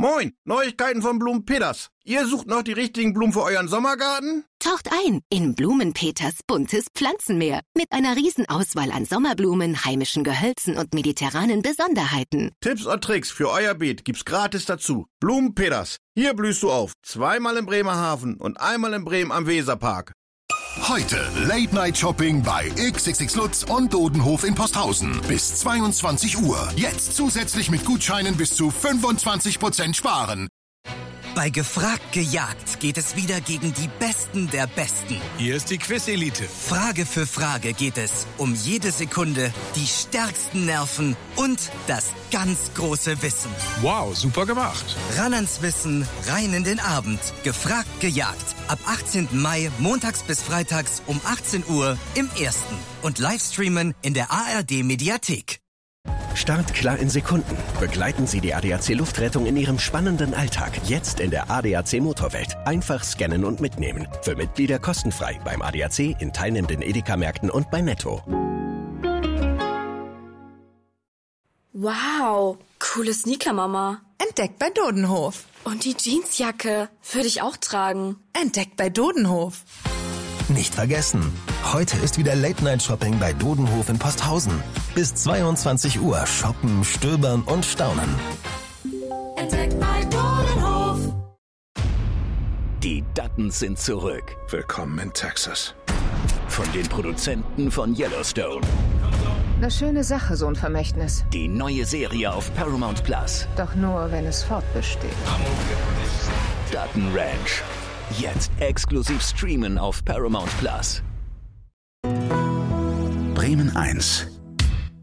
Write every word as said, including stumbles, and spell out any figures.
Moin, Neuigkeiten von Blumen Peters. Ihr sucht noch die richtigen Blumen für euren Sommergarten? Taucht ein in Blumen Peters buntes Pflanzenmeer mit einer Riesenauswahl an Sommerblumen, heimischen Gehölzen und mediterranen Besonderheiten. Tipps und Tricks für euer Beet gibt's gratis dazu. Blumen Peters. Hier blühst du auf. Zweimal im Bremerhaven und einmal in Bremen am Weserpark. Heute Late-Night-Shopping bei X X X Lutz und Dodenhof in Posthausen. Bis zweiundzwanzig Uhr. Jetzt zusätzlich mit Gutscheinen bis zu fünfundzwanzig Prozent sparen. Bei Gefragt gejagt geht es wieder gegen die Besten der Besten. Hier ist die Quiz-Elite. Frage für Frage geht es um jede Sekunde, die stärksten Nerven und das ganz große Wissen. Wow, super gemacht. Ran ans Wissen, rein in den Abend. Gefragt gejagt. Ab achtzehnten Mai, montags bis freitags um achtzehn Uhr im Ersten. Und Livestreamen in der A R D-Mediathek. Startklar in Sekunden. Begleiten Sie die A D A C Luftrettung in Ihrem spannenden Alltag. Jetzt in der A D A C Motorwelt. Einfach scannen und mitnehmen. Für Mitglieder kostenfrei beim A D A C, in teilnehmenden Edeka-Märkten und bei Netto. Wow, coole Sneaker, Mama. Entdeckt bei Dodenhof. Und die Jeansjacke würde ich auch tragen. Entdeckt bei Dodenhof. Nicht vergessen, heute ist wieder Late-Night-Shopping bei Dodenhof in Posthausen. Bis zweiundzwanzig Uhr shoppen, stöbern und staunen. Entdeckt bei Dodenhof. Die Duttons sind zurück. Willkommen in Texas. Von den Produzenten von Yellowstone. Eine schöne Sache, so ein Vermächtnis. Die neue Serie auf Paramount Plus. Doch nur, wenn es fortbesteht. Dutton Ranch. Jetzt exklusiv streamen auf Paramount Plus. Bremen eins.